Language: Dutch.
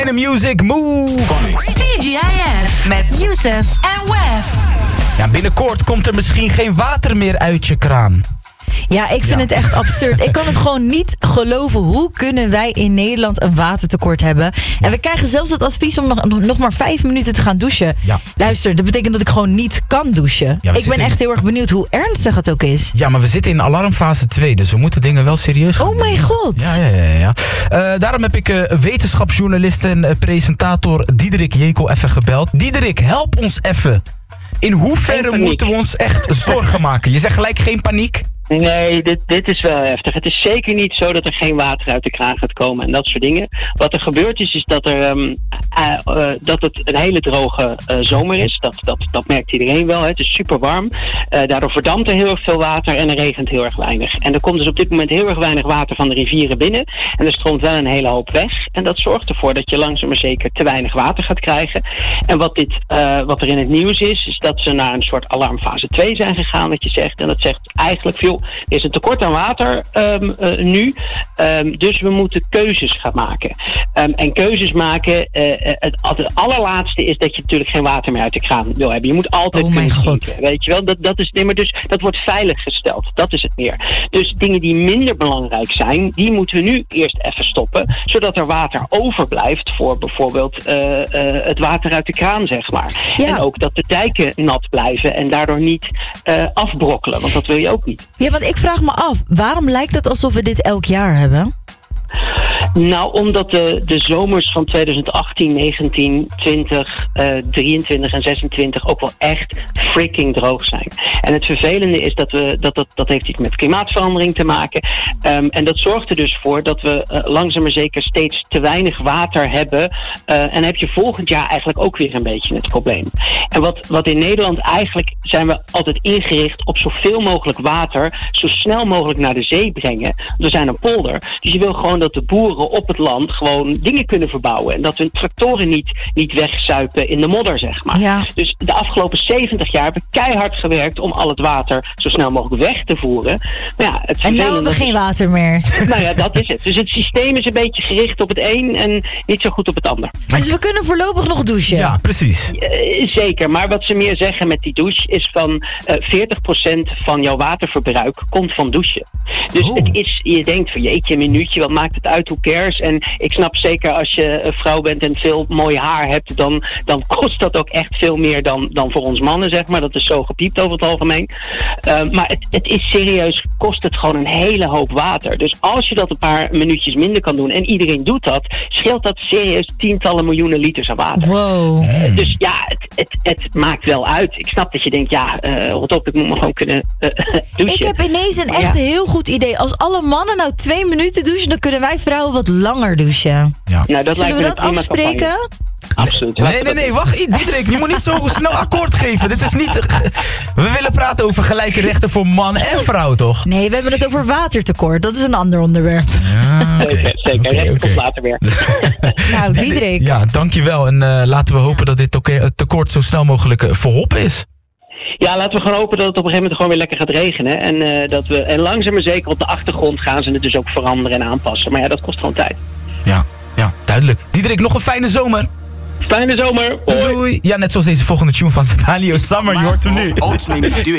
In the music, move! TGIF met Youssef en Wef. Ja, binnenkort komt er misschien geen water meer uit je kraan. Ja, ik vind het echt absurd. Ik kan het gewoon niet geloven. Hoe kunnen wij in Nederland een watertekort hebben? Ja. En we krijgen zelfs het advies om nog maar 5 minuten te gaan douchen. Ja. Luister, dat betekent dat ik gewoon niet kan douchen. Ja, ik ben echt heel erg benieuwd hoe ernstig het ook is. Ja, maar we zitten in alarmfase 2, dus we moeten dingen wel serieus gaan doen. Oh mijn god. Ja. Daarom heb ik wetenschapsjournalist en presentator Diederik Jekel even gebeld. Diederik, help ons even. In hoeverre moeten we ons echt zorgen maken? Je zegt gelijk geen paniek? Nee, dit is wel heftig. Het is zeker niet zo dat er geen water uit de kraan gaat komen en dat soort dingen. Wat er gebeurd is dat dat het een hele droge zomer is. Dat merkt iedereen wel. Hè. Het is super warm. Daardoor verdampt er heel erg veel water en er regent heel erg weinig. En er komt dus op dit moment heel erg weinig water van de rivieren binnen. En er stroomt wel een hele hoop weg. En dat zorgt ervoor dat je langzaam maar zeker te weinig water gaat krijgen. En wat er in het nieuws is dat ze naar een soort alarmfase 2 zijn gegaan, wat je zegt. En dat zegt eigenlijk veel. Er is een tekort aan water nu, dus we moeten keuzes gaan maken. En keuzes maken, het allerlaatste is dat je natuurlijk geen water meer uit de kraan wil hebben. Je moet altijd drinken, weet je wel. Dat is nimmer, dus dat wordt veiliggesteld. Dat is het meer. Dus dingen die minder belangrijk zijn, die moeten we nu eerst even stoppen, zodat er water overblijft voor bijvoorbeeld het water uit de kraan, zeg maar. Ja. En ook dat de dijken nat blijven en daardoor niet afbrokkelen, want dat wil je ook niet. Ja, want ik vraag me af, waarom lijkt het alsof we dit elk jaar hebben? Nou, omdat de zomers van 2018, 19, 20, 23 en 26 ook wel echt freaking droog zijn. En het vervelende is dat heeft iets met klimaatverandering te maken. En dat zorgt er dus voor dat we langzaam maar zeker steeds te weinig water hebben. En heb je volgend jaar eigenlijk ook weer een beetje het probleem. En wat in Nederland eigenlijk zijn we altijd ingericht op zoveel mogelijk water zo snel mogelijk naar de zee brengen. We zijn een polder, dus je wil gewoon dat de boeren op het land gewoon dingen kunnen verbouwen. En dat hun tractoren niet wegzuipen in de modder, zeg maar. Ja. Dus de afgelopen 70 jaar hebben we keihard gewerkt om al het water zo snel mogelijk weg te voeren. Maar ja, en nu hebben we geen water meer. Nou ja, dat is het. Dus het systeem is een beetje gericht op het een en niet zo goed op het ander. Dus we kunnen voorlopig nog douchen? Ja, precies. Zeker, maar wat ze meer zeggen met die douche is van 40% van jouw waterverbruik komt van douchen. Dus het is, je denkt van jeetje, een minuutje, wat maakt het uit, hoe cares? En ik snap zeker als je een vrouw bent en veel mooi haar hebt, dan kost dat ook echt veel meer dan voor ons mannen, zeg maar. Dat is zo gepiept over het algemeen. Maar het is serieus, kost het gewoon een hele hoop water. Dus als je dat een paar minuutjes minder kan doen en iedereen doet dat, scheelt dat serieus tientallen miljoenen liters aan water. Wow. Dus ja, het maakt wel uit. Ik snap dat je denkt, rot op, ik moet me gewoon kunnen douchen. Ik heb ineens een echt heel goed idee. Als alle mannen nou 2 minuten douchen, dan kunnen wij vrouwen wat langer douchen. Ja. Nou, dat zullen we dat afspreken? Absoluut. Nee, wacht, Diederik, je moet niet zo snel akkoord geven. Dit is niet... We willen praten over gelijke rechten voor man en vrouw, toch? Nee, we hebben het over watertekort. Dat is een ander onderwerp. Ja, zeker. Komt later weer. Nou, Diederik. Ja, dankjewel. En laten we hopen dat dit tekort zo snel mogelijk verholpen is. Ja, laten we gewoon hopen dat het op een gegeven moment gewoon weer lekker gaat regenen. En langzaam maar zeker op de achtergrond gaan ze het dus ook veranderen en aanpassen. Maar ja, dat kost gewoon tijd. Ja, duidelijk. Diederik, nog een fijne zomer. Fijne zomer. Doei. Ja, net zoals deze volgende tune van Sebalio Summer. Je hoort hem nu.